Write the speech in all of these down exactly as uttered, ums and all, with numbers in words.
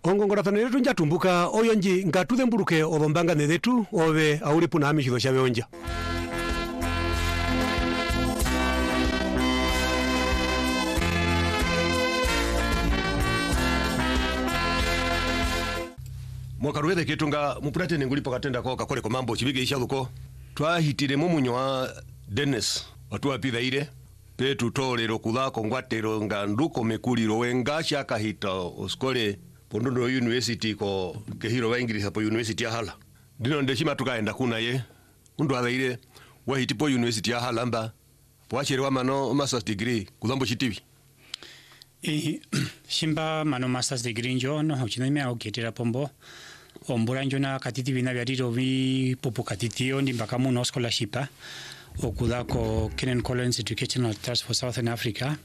Ongongora retu njatumbuka oyonji ngatuthe mburuke obombanga nethetu obe auri puna mishitho shabe onja. Mwaka ruwethe kitunga mupurate nengulipo katenda ko kakore ko mambo chibige ishaluko twahitire mumunyo wa Dennis watu apitha ire petu torero kuthako ngwatero nganduko mekuliro wengasha kahita oskole pondondo university ko kehiro wa English po university ya Hala dino ndeshima tukaenda kuna ye undu athaire wahiti po university ya Hala mba pwachere wa mano master's degree kuzambo chitivi e shimba mano master's degree njo no chinamia oketera pombo ombura njo na katiti bina byariro bi popo katitio ndi mpaka muno scholarship okudako Kenan Collins Educational Trust for Southern Africa.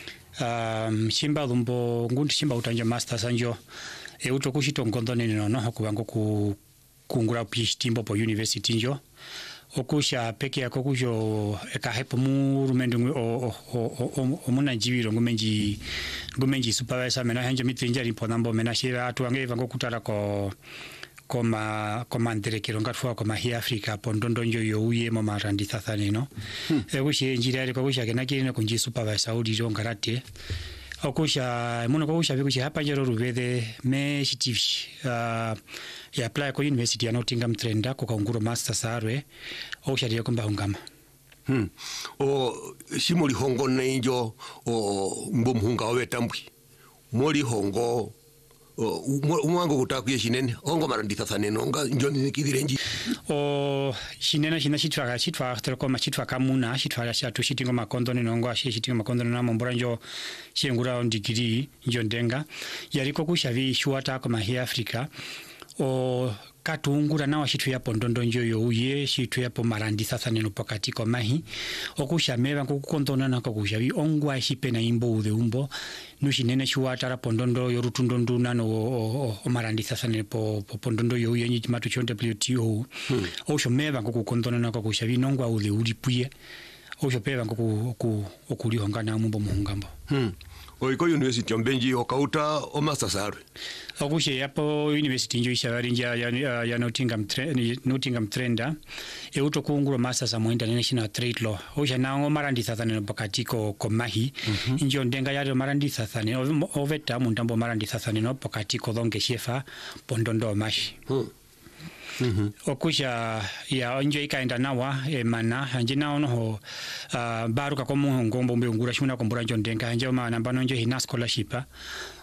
Um, shimba lumbo ngundi shimba utanja masters anjo e utokushito nkondone no no kubango ku kungura PhD mbo po university njo okusha peke yako kujo ekahepo mu rumendo o o omuna jibiro ngumenji ngumenji supervisor mena hanje mitrinja rimponambo mena shira atuange vango kutara ko koma komandere kirongatwa koma hi Africa pondondo njo yo uye mo marandi thathane no hmm. e kushi njira ri kusha kenakiri no kunji supervisor udi rongarate okusha muno kusha bikushi hapa njero rubethe me shitivi uh, ya apply ko university ya Nottingham Trent ko kanguro master sarwe okusha ri komba hungama hmm o simoli hongo nenjo o mbomhunga owetambwi moli hongo umwango kutakuye shinene ongo marandi thathane no nga njoni kidirenji o shinena shina shitwa shitwa telekoma shitwa kamuna shitwa shatu shitingo makondo ne nongo ashi shitingo makondo na mombora njo shengura on degree njo ndenga yariko kushavi shuata koma hi Africa o katungura na washitu ya pondondo njo yo uye shitu ya po marandi thathane no pakati ko mahi okushameva kokondona na kokushavi ongwa shipena imbo ude umbo nushinene shuata ra pondondo yo rutundo nduna no o, o marandi thathane po, po pondondo yo uye nyi matu chon W T O hmm. oshomeva kokondona na kokushavi nongwa ude ulipuye oshopeva koku okulihongana mumbo muhungambo hmm. Oiko university ombenji okauta o master sarwe okushe yapo university njo ishabari nja ya, ya, ya Nottingham Nottingham Trenda e uto kunguro masters amo international trade law osha na marandi thathane no pakati ko komahi mm -hmm. njo ndenga ya marandi thathane oveta mundambo marandi thathane no pakati ko donge shefa pondondo mashi hmm. Mhm. Okusha ya njo ikaenda nawa e mana anje nawo no uh, baruka ko muhongo mbombe ngura shuna kombura njo ndenga anje ma namba njo hina scholarship